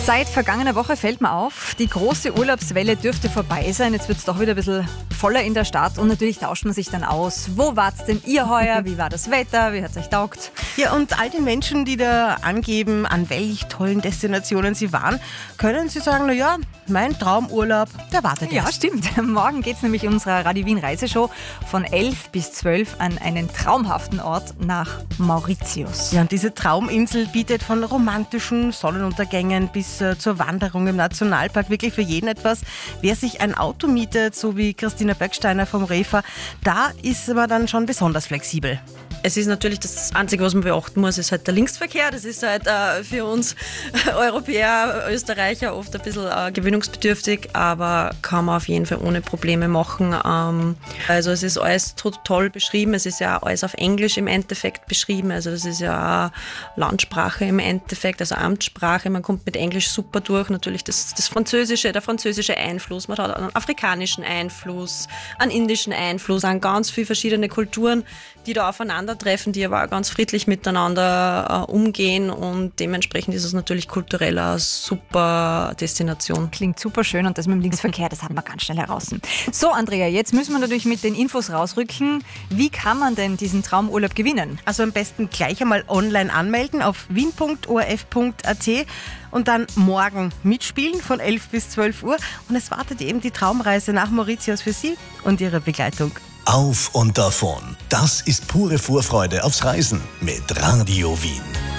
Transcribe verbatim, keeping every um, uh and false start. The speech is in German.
Seit vergangener Woche fällt mir auf, die große Urlaubswelle dürfte vorbei sein. Jetzt wird es doch wieder ein bisschen voller in der Stadt und natürlich tauscht man sich dann aus. Wo wart's denn ihr heuer? Wie war das Wetter? Wie hat's euch taugt? Ja, und all den Menschen, die da angeben, an welch tollen Destinationen sie waren, können sie sagen, na ja, mein Traumurlaub, der wartet Ja, erst. stimmt. Morgen geht's nämlich in unserer Radio Wien Reiseshow von elf bis zwölf an einen traumhaften Ort nach Mauritius. Ja, und diese Trauminsel bietet von romantischen Sonnenuntergängen bis äh, zur Wanderung im Nationalpark wirklich für jeden etwas. Wer sich ein Auto mietet, so wie Christina Böcksteiner vom Refa, da ist man dann schon besonders flexibel. Es ist natürlich das Einzige, was man beachten muss, ist halt der Linksverkehr. Das ist halt äh, für uns Europäer, Österreicher oft ein bisschen äh, gewöhnungsbedürftig, aber kann man auf jeden Fall ohne Probleme machen. Ähm, also es ist alles to- toll beschrieben. Es ist ja alles auf Englisch im Endeffekt beschrieben. Also das ist ja auch Landsprache im Endeffekt, also Amtssprache. Man kommt mit Englisch super durch. Natürlich das, das Französische, der französische Einfluss. Man hat einen afrikanischen Einfluss, einen indischen Einfluss, an ganz viele verschiedene Kulturen, die da aufeinandertreffen, die aber auch ganz friedlich miteinander äh, umgehen, und dementsprechend ist es natürlich kulturell eine super Destination. Klingt super schön, und das mit dem Linksverkehr, das hat man ganz schnell heraus. So, Andrea, jetzt müssen wir natürlich mit den Infos rausrücken. Wie kann man denn diesen Traumurlaub gewinnen? Also am besten gleich einmal online anmelden auf wien punkt o r f punkt a t und dann morgen mitspielen von elf bis zwölf Uhr. Und es wartet eben die Traumreise nach Mauritius für Sie und Ihre Begleitung. Auf und davon. Das ist pure Vorfreude aufs Reisen mit Radio Wien.